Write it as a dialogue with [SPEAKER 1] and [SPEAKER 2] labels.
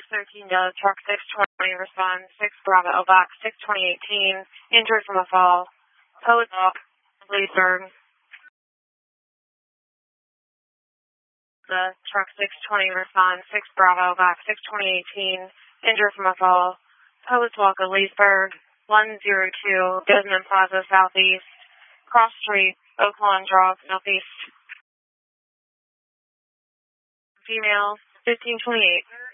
[SPEAKER 1] 13 Delta Truck 620, respond 6 Bravo Box 62018, injured from a fall. Post Walk, Leesburg. The Truck 620, respond 6 Bravo Box 62018, injured from a fall. Post Walk, Leesburg, 102, Desmond Plaza Southeast, Cross Street, Oak Lawn Drive Southeast. Female, 1528.